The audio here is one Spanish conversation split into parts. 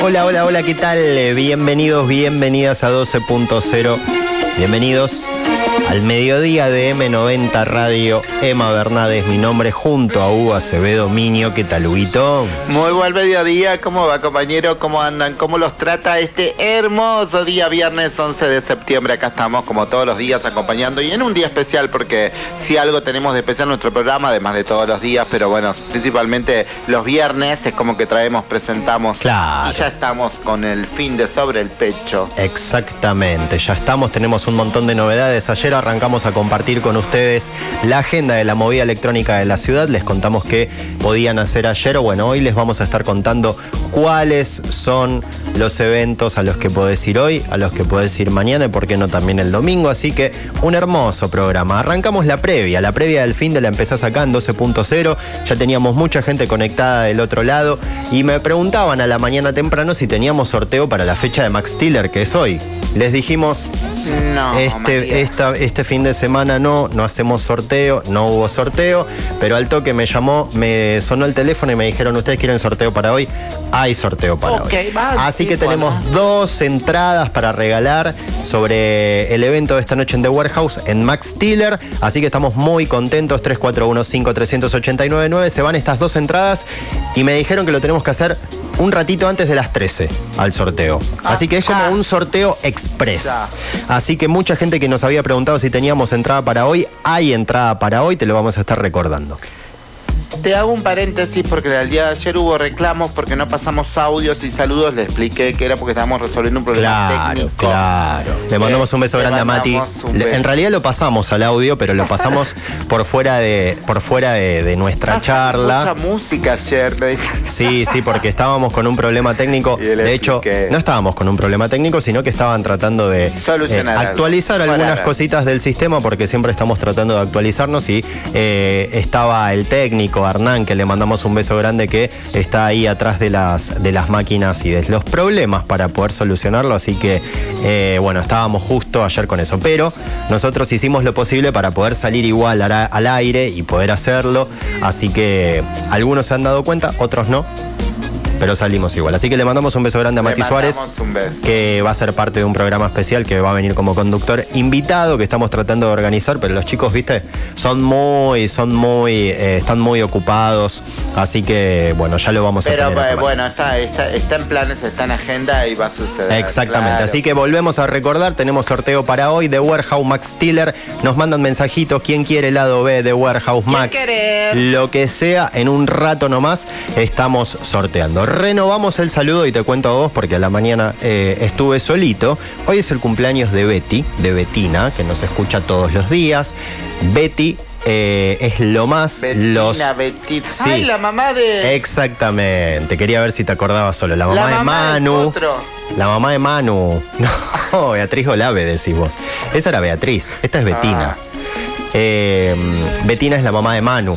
Hola, hola, hola, ¿qué tal? Bienvenidos, bienvenidas a 12.0. Bienvenidos al mediodía de M90 Radio. Emma Bernal es mi nombre, junto a Hugo Acevedo Miño. ¿Qué tal, Huguito? Muy buen mediodía. ¿Cómo va, compañero? ¿Cómo andan? ¿Cómo los trata este hermoso día viernes 11 de septiembre? Acá estamos como todos los días acompañando y en un día especial porque si algo tenemos de especial en nuestro programa, además de todos los días, pero bueno, principalmente los viernes es como que traemos, presentamos. Claro. Y ya estamos con el fin de sobre el pecho. Exactamente, ya estamos, tenemos un montón de novedades. Ayer arrancamos a compartir con ustedes la agenda de la movida electrónica de la ciudad. Les contamos qué podían hacer ayer. Bueno, hoy les vamos a estar contando cuáles son los eventos a los que podés ir hoy, a los que podés ir mañana y por qué no también el domingo. Así que un hermoso programa. Arrancamos la previa del fin de la empezás acá en 12.0. Ya teníamos mucha gente conectada del otro lado y me preguntaban a la mañana temprano si teníamos sorteo para la fecha de Max Stiller, que es hoy. Les dijimos, no, este fin de semana no hacemos sorteo, no hubo sorteo, pero al toque me llamó, me sonó el teléfono y me dijeron, ¿ustedes quieren sorteo para hoy? Hay sorteo para hoy. Vale, así que tenemos 2 entradas para regalar sobre el evento de esta noche en The Warehouse en Max Stiller, así que estamos muy contentos. 3415-389-9 se van estas 2 entradas y me dijeron que lo tenemos que hacer un ratito antes de las 13 al sorteo. Así que es como un sorteo express. Así que mucha gente que nos había preguntado si teníamos entrada para hoy, hay entrada para hoy, te lo vamos a estar recordando. Te hago un paréntesis porque el día de ayer hubo reclamos porque no pasamos audios y saludos. Le expliqué que era porque estábamos resolviendo un problema técnico. Claro. Le mandamos un beso grande a Mati. En realidad lo pasamos al audio, pero lo pasamos por fuera de nuestra charla. Mucha música ayer, me dicen. Sí, porque estábamos con un problema técnico. De hecho, no estábamos con un problema técnico, sino que estaban tratando de actualizar algunas cositas del sistema, porque siempre estamos tratando de actualizarnos y estaba el técnico Hernán, que le mandamos un beso grande, que está ahí atrás de las máquinas y de los problemas para poder solucionarlo, así que bueno, estábamos justo ayer con eso, pero nosotros hicimos lo posible para poder salir igual al aire y poder hacerlo, así que algunos se han dado cuenta, otros no, pero salimos igual. Así que le mandamos un beso grande a Mati Suárez, que va a ser parte de un programa especial, que va a venir como conductor invitado, que estamos tratando de organizar, pero los chicos, viste, están muy ocupados, así que bueno, ya lo vamos a tener. Pero bueno, está en planes, está en agenda y va a suceder. Exactamente, claro. Así que volvemos a recordar, tenemos sorteo para hoy de Warehouse Max Stiller. Nos mandan mensajitos, ¿quién quiere el lado B de Warehouse Max? Lo que sea, en un rato nomás estamos sorteando. Renovamos el saludo y te cuento a vos porque a la mañana estuve solito. Hoy es el cumpleaños de Betty, de Betina, que nos escucha todos los días. Betty es lo más. Betina. Sí. Ay, la mamá de. Exactamente. Quería ver si te acordabas solo. La mamá de Manu. La mamá de Manu. No, Beatriz Olave decís vos. Esa era Beatriz. Esta es Betina. Betina es la mamá de Manu.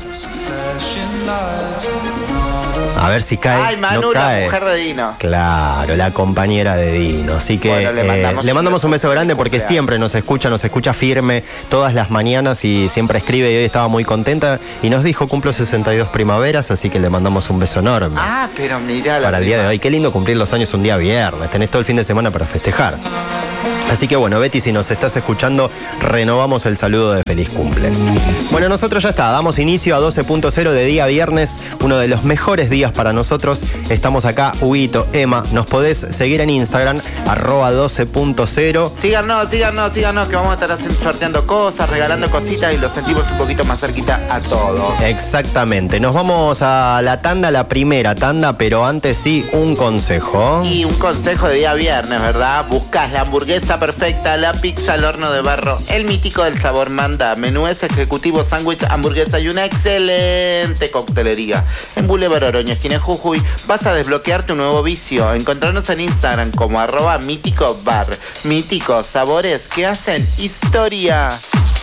A ver si cae. Ay, Manu, no cae. La mujer de Dino. Claro, la compañera de Dino. Así que bueno, le mandamos un beso grande porque siempre nos escucha firme todas las mañanas y siempre escribe, y hoy estaba muy contenta y nos dijo, cumplo 62 primaveras, así que le mandamos un beso enorme. Pero mira para el día de hoy. Qué lindo cumplir los años un día viernes. Tenés todo el fin de semana para festejar. Así que bueno, Betty, si nos estás escuchando, renovamos el saludo de feliz cumple. Bueno, nosotros ya está, damos inicio a 12.0 de día viernes, uno de los mejores días para nosotros. Estamos acá, Huguito, Emma, nos podés seguir en Instagram, @12.0. Síganos, que vamos a estar sorteando cosas, regalando cositas y los sentimos un poquito más cerquita a todos. Exactamente, nos vamos a la tanda, la primera tanda, pero antes sí, un consejo. Y un consejo de día viernes, ¿verdad? Buscás la hamburguesa perfecta, la pizza al horno de barro, el mítico del sabor manda, menúes ejecutivo, sándwich, hamburguesa y una excelente coctelería. En Boulevard Oroño, esquina Jujuy, vas a desbloquear tu nuevo vicio. Encontrarnos en Instagram como @míticobar. Míticos sabores que hacen historia.